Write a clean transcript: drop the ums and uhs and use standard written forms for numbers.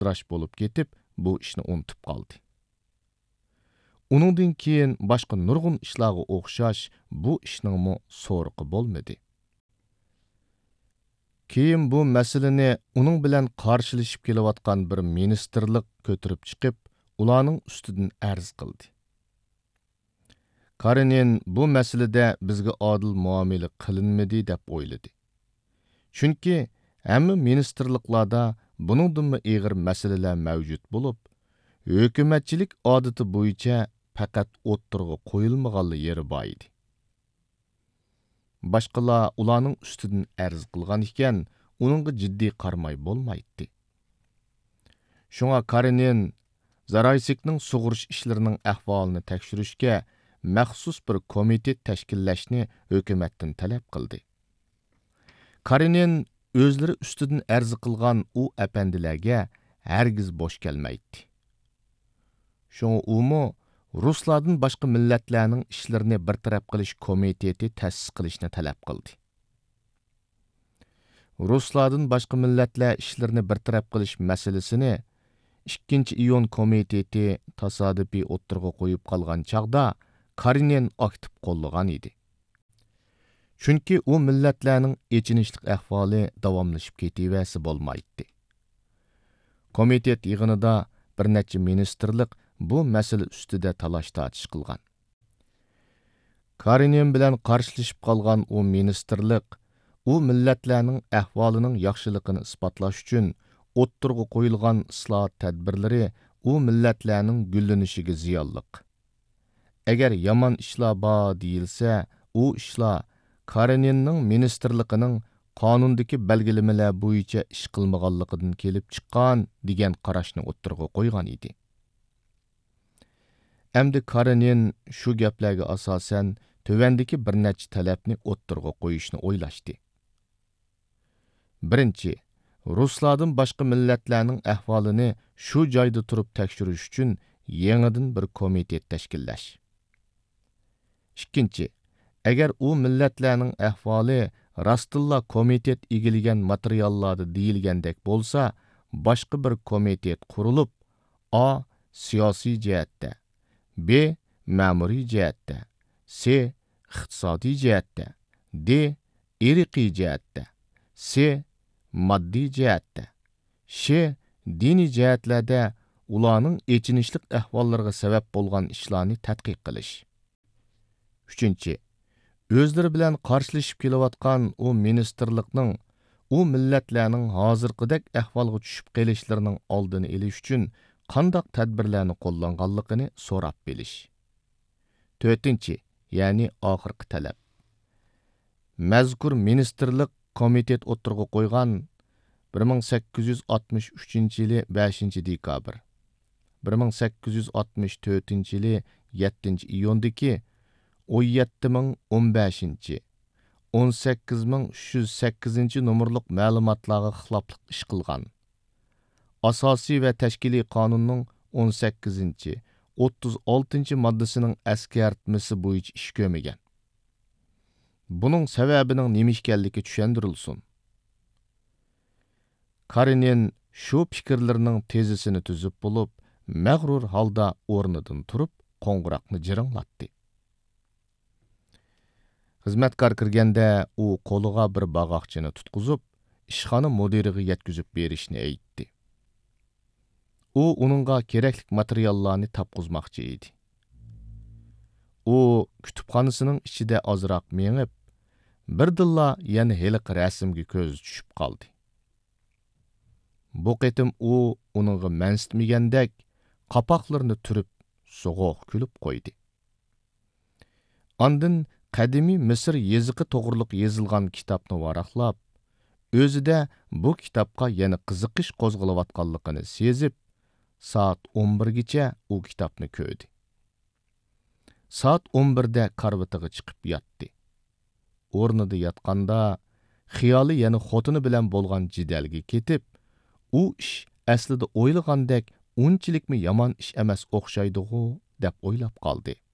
ıstiraş bolup ketip, bu işni unutup qaldı. Uningdan keyin boshqa nurg'un ishlarga o'xshash bu ishningmi so'riqi bo'lmadi. Keyin bu masalani uning bilan qarshilashib kelayotgan bir ministerlik ko'tarib chiqib, ularning ustidan arz qildi. Karenin bu masalada bizga adil muomala qilinmadi deb o'yladi. Chunki hamma ministerliklarda buningdan og'ir masalalar mavjud bo'lib, hukumatchilik odati bo'yicha faqat o'ttirg'i qo'yilmaganli yeri bor edi. Boshqalar ularning ustidan arz qilgan ekan, uningga jiddiy qarmay bo'lmaydi. Shunga Karenin Zaraysikning sug'urish ishlarining ahvolini tekshirishga maxsus bir komitet tashkillashni hukumatdan talab qildi. Karenin o'zlari ustidan arz qilgan u apandilarga hargiz bo'sh kelmaydi. Shunga umu Ruslardan boshqa millatlarning ishlarini bartaraf qilish komiteti ta'sis qilishni talab qildi. Ruslardan boshqa millatlar ishlarini bartaraf qilish masalasini 2-iyun komiteti tasodifiy o'ttirg'a qo'yib qolgan chaqda Karenin aktiv qo'llagan edi. Chunki u millatlarning echinishlik ahvoli davomlashib ketaversa bo'lmaydi. Komitet yig'inida bir necha ministerlik bu masala ustida talash tortish qilgan. Karenin bilan qarshilashib qolgan u ministerlik u millatlarning ahvolining yaxshiligini isbotlash uchun o'ttirg'a qo'yilgan islohot tadbirlari u millatlarning gullanishiga ziyonliq. Agar yomon ishlar bor deyilsa, u ishlar Kareninning ministerligining qonundagi belgilamalar bo'yicha ish qilmaganligidan kelib chiqqan degan qarashni o'ttirg'a qo'ygan edi. Endi Karenin shu gaplarga asosan tövendeki bir necha talabni o'ttirg'a qo'yishni o'ylashdi. Birinchi, Ruslardan boshqa millatlarning ahvolini shu joyda turib tekshirish uchun yangidan bir komitet tashkillash. Ikkinchi, agar u millatlarning ahvoli rostilla komitet egilagan materiallarda deyilgandek bo'lsa, boshqa bir komitet qurilib, A. siyosiy jihatda, B. ma'muriy jihatda, C. iqtisodiy jihatda, D. irqiy jihatda, C. moddiy jihatda, Sh. diniy jihatlarda ularning echinishlik ahvollariga sabab bo'lgan ishlarni tadqiq qilish. Uchinchi, o'zlari bilan qarshilashib kelayotgan u ministerlikning u millatlarning hozirgidek ahvolga tushib qolishlarining oldini olish uchun qanday tadbirlarni qo'llanganligini so'rab bilish. To'rtinchi, ya'ni oxirgi talab. Mazkur ministerlik komitet o'ttirg'a qo'ygan 1863-yili 5-dekabr, 1864-yili 7-iyundagi 17.015, 18.308 nomerlik ma'lumotlarga xiloflik ish qilgan. Asosiy va tashkiliy qonunning 18, 36 moddasining eskartmasi bo'yicha ish ko'rmagan. Buning sababining nima ekanligi tushuntirilsin. Karenin shu fikrlarining tezisini tuzib bo'lib, mag'rur holda o'rnidan turib, qo'ng'iroqni jiringlatdi. Xizmatkor kirganda u qo'liga bir bag'oqchini tutqizib, ishxona mudiriga yetkazib berishni aytdi. U uningga kerakli materiallarni topqizmoqchi edi. U kutubxonasining ichida ozroq mengib, birdilla yana heliq rasmga ko'z tushib qoldi. Bu qitim u uningga mansitmagandek qapoqlarini turib, so'g'oq kulib qo'ydi. Ondan qadimiy Misr yeziqi to'g'riliq yezilgan kitobni varaqlab, o'zida bu kitobga yana qiziqish qo'zg'alayotganligini sezib, soat 11gacha u kitobni ko'rdi. Soat 11da karvatiga chiqib yotdi. O'rnida yotganda xiyoli yana xotini bilan bo'lgan jidalga ketib, u ish aslida o'ylagandek unchilikmi yomon ish emas o'xshaydi-ku deb o'ylab qoldi.